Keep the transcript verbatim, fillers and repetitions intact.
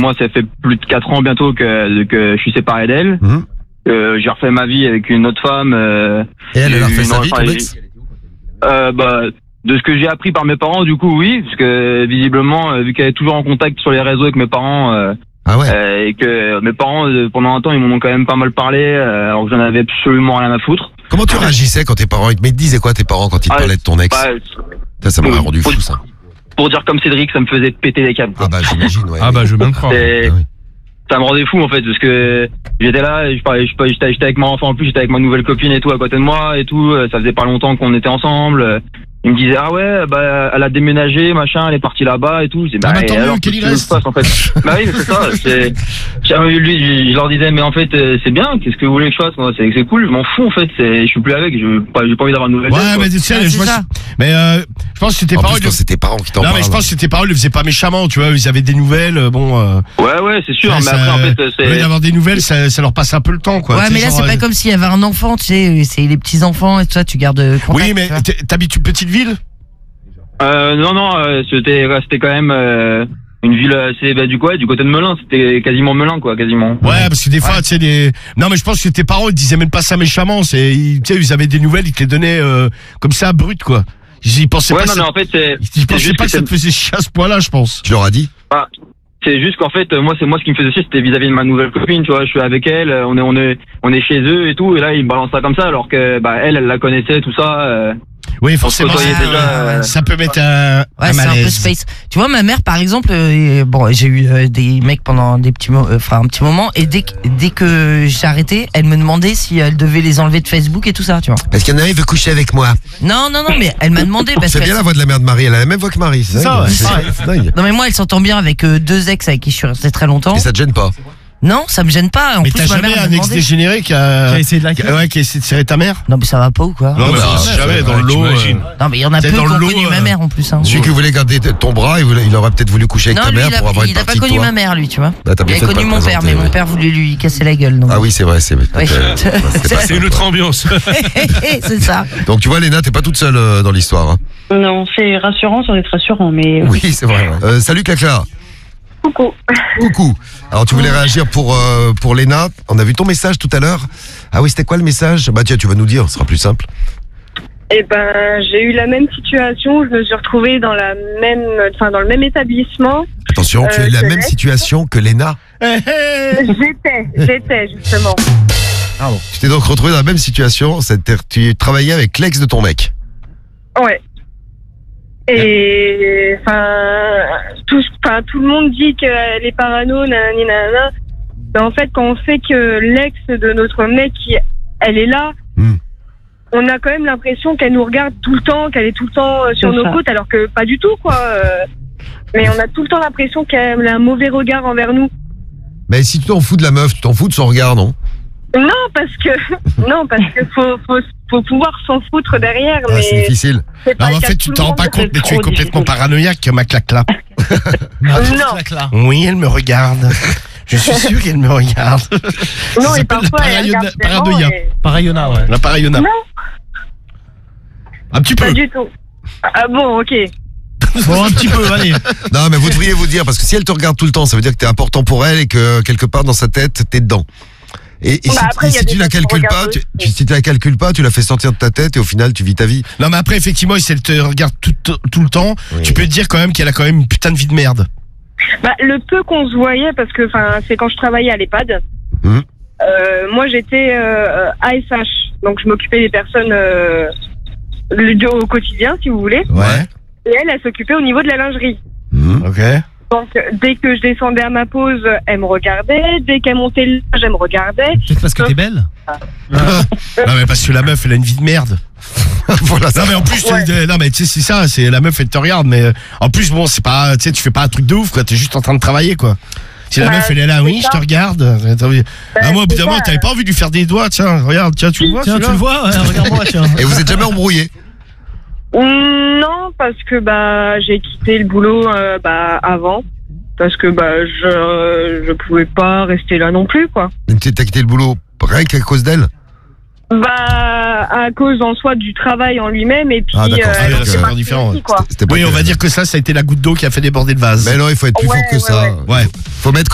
moi, ça fait plus de quatre ans bientôt que, que je suis séparé d'elle. Mmh. Euh, j'ai refait ma vie avec une autre femme. Euh, Et elle, elle a refait une, sa vie, ton enfin, ex euh, bah, de ce que j'ai appris par mes parents, du coup, oui. Parce que, visiblement, euh, vu qu'elle est toujours en contact sur les réseaux avec mes parents, euh, ah ouais. euh, et que mes parents, euh, pendant un temps, ils m'en ont quand même pas mal parlé, euh, alors que j'en avais absolument rien à foutre. Comment tu réagissais quand tes parents, ils te disaient quoi tes parents quand ils te ah, parlaient de ton ex? bah, Ça, ça m'aurait rendu fou, ça. Pour dire comme Cédric, ça me faisait péter les câbles. Ah bah j'imagine, ouais. Ah bah je veux bien le croire. C'est... Ah oui. Ça me rendait fou en fait, parce que j'étais là, je parlais, je, j'étais, j'étais avec mon enfant en plus, j'étais avec ma nouvelle copine et tout à côté de moi et tout, ça faisait pas longtemps qu'on était ensemble. Il me disait ah ouais, bah elle a déménagé, machin, elle est partie là-bas et tout. Je dis, bah, ah bah tant alors, mieux qu'elle y qu'est-ce que reste. je fasse, en fait. Bah oui, c'est ça. C'est... Lui, je leur disais mais en fait c'est bien, qu'est-ce que vous voulez que je fasse? Moi, c'est, c'est cool, je m'en fous en fait. C'est, je suis plus avec, je, pas, j'ai pas envie d'avoir de nouvelles. Ouais, choses, mais tu sais, Ah, je c'est vois, ça. mais euh, je pense que c'était En paroles. plus, quand c'est tes parents qui t'en Non, parlent. mais je pense que tes paroles, ils faisaient pas méchamment, tu vois, ils avaient des nouvelles, euh, bon. Euh, Ouais ouais, c'est sûr, ouais, mais ça- après en fait au lieu c'est. d'avoir des nouvelles, ça, ça leur passe un peu le temps, quoi. Ouais, Tu sais, mais là, genre, c'est pas euh, comme s'il y avait un enfant, tu sais, c'est les petits enfants et tout ça, tu gardes contact. Oui, mais tu vois. t'es- t'habites une petite ville? Euh, non non, euh, c'était, c'était quand même euh, une ville assez, bah, du quoi, du côté de Melun, c'était quasiment Melun quoi, quasiment. Ouais, parce que des fois, tu sais, des. Non, mais je pense que tes parents, ils disaient même pas ça méchamment. C'est, ils- tu sais, ils avaient des nouvelles, ils te les donnaient euh, comme ça, brut, quoi. Ils, ils pensaient Ouais pas. non que mais ça- en fait c'est. Ils c'est pensaient juste pas que, que ça te faisait chier à ce point-là, je pense. Tu leur as dit? Ah, c'est juste qu'en fait, moi, c'est moi ce qui me faisait chier, c'était vis-à-vis de ma nouvelle copine, tu vois. Je suis avec elle, on est, on est, on est chez eux et tout, et là, ils me balancent ça comme ça, alors que, bah, elle, elle la connaissait, tout ça. Euh, Oui, forcément, on se ça, côtoyait déjà, euh, ça peut mettre un, Ouais, un c'est un peu malaise. space. Tu vois, ma mère, par exemple, euh, bon, j'ai eu euh, des mecs pendant des petits, mo- euh, enfin un petit moment, et dès que, dès que j'ai arrêté, elle me demandait si elle devait les enlever de Facebook et tout ça, tu vois. Parce qu'il y en a un, il veut coucher avec moi. Non, non, non, mais elle m'a demandé parce C'est que. bien la voix de la mère de Marie, elle a la même voix que Marie. C'est ça, dingue. ouais. C'est c'est dingue. Non, mais moi, elle s'entend bien avec euh, deux ex avec qui je suis resté très longtemps. Et ça te gêne pas? Non, ça me gêne pas. En Mais plus, t'as ma jamais mère m'a un demandé. ex-dégénéré qui a. Qui a essayé de la qui a- Ouais, qui a essayé de serrer ta mère? Non, mais ça va pas ou quoi? Non, mais bah, c'est jamais ouais, dans le lot. t'imagines. euh, Non, mais il y en a C'est peu qui dans ont le lot, connu euh, ma mère en plus. Hein. Celui qui voulait garder t- ton bras, il, voulait- il aurait peut-être voulu coucher avec Non, ta lui, mère il a, pour avoir une il a pas partie de connu toi. ma mère, lui, tu vois. Bah, t'as Il bien a fait de connu pas mon le père, mais présenter, mon ouais. père voulait lui casser la gueule. donc. Ah oui, c'est vrai, c'est Oui. euh, c'était pas C'est ça. une autre ambiance. C'est ça. Donc tu vois, Léna, t'es pas toute seule euh, dans l'histoire. Hein. Non, c'est rassurant sans être rassurant, mais... Oui, c'est vrai. ouais. Euh, salut Cacla. Coucou. Coucou. Alors tu voulais réagir pour euh, pour Léna. On a vu ton message tout à l'heure. Ah oui, c'était quoi le message? Bah tiens, tu vas nous dire, ce sera plus simple. Eh ben, j'ai eu la même situation. Je me suis retrouvée dans la même, enfin, dans le même établissement. Attention, tu Euh, as eu la je même laisse. situation que Léna. J'étais, j'étais justement. Tu t'es donc retrouvé dans la même situation. C'est-à-dire que tu travaillais avec l'ex de ton mec. Ouais. Et enfin, tout, enfin, tout le monde dit qu'elle est parano, nanani, nanana. Mais en fait, quand on sait que l'ex de notre mec, qui- elle est là, Hmm. on a quand même l'impression qu'elle nous regarde tout le temps, qu'elle est tout le temps euh, sur C'est nos ça. côtes, alors que pas du tout, quoi. euh. Mais on a tout le temps l'impression qu'elle a un mauvais regard envers nous. Mais si tu t'en fous de la meuf, tu t'en fous de son regard, non? Non, parce que non, parce que faut, faut, faut pouvoir s'en foutre derrière. Ah, c'est mais difficile. c'est Non, pas mais en le cas fait, de tu tout t'en le rends pas monde. compte, mais tu es trop complètement difficile. paranoïaque, ma claque-là. Non. Oui, elle me regarde. Je suis sûr qu'elle me regarde. Non, Ça et s'appelle parfois la elle paranoïa- regarde vraiment paranoïa. et- Parayona, ouais. La parayona. Non. Un petit peu. Pas du tout. Ah bon, ok. Bon, un petit peu, allez. Non, mais vous devriez vous dire, parce que si elle te regarde tout le temps, ça veut dire que t'es important pour elle et que quelque part dans sa tête, t'es dedans. Et, et Bah, si, après, et il y a si des tu la gens qui calcules pas, regardent tu, aussi. tu- si tu la calcules pas, tu la fais sortir de ta tête et au final, tu vis ta vie. Non, mais après, effectivement, si elle te regarde tout, tout le temps, Oui. tu peux te dire quand même qu'elle a quand même une putain de vie de merde. Bah, le peu qu'on se voyait, parce que enfin, c'est quand je travaillais à l'EHPAD. Hum. Euh, moi, j'étais euh, A S H, donc je m'occupais des personnes euh, le- au quotidien, si vous voulez. Ouais. Et elle, elle s'occupait au niveau de la lingerie. Hum. Ok. Donc, euh, dès que je descendais à ma pause, elle me regardait. Dès qu'elle montait le linge, elle me regardait. Peut-être parce que t'es belle. Non, mais parce que la meuf, elle a une vie de merde. Voilà ça. Non, mais en plus, Ouais. euh, non, mais tu sais, c'est ça, c'est la meuf, elle te regarde, mais euh, en plus, bon, c'est pas, tu sais, tu fais pas un truc de ouf, quoi, t'es juste en train de travailler, quoi. Si la Bah, meuf, elle est là, c'est oui, ça. je te regarde. euh, t'as envie- Bah, ah, moi, au bout c'est d'un moment, ça. t'avais pas envie de lui faire des doigts, tiens, regarde, tiens, tu le vois, Tiens, tu celui-là le vois, ouais, regarde-moi, tiens. Et vous êtes jamais embrouillé? Non, parce que bah j'ai quitté le boulot euh, bah avant, parce que bah je je pouvais pas rester là non plus, quoi. Tu t'as quitté le boulot rien qu'à cause d'elle? Bah à cause en soi du travail en lui-même et puis Ah, d'accord, euh, c'est elle donc, était euh, partie différent, aussi, quoi. C'était pas Oui, on va terrible. dire que ça, ça a été la goutte d'eau qui a fait déborder le vase. Mais non, il faut être plus Ouais, fort que ouais, ça. ouais. Ouais. Faut mettre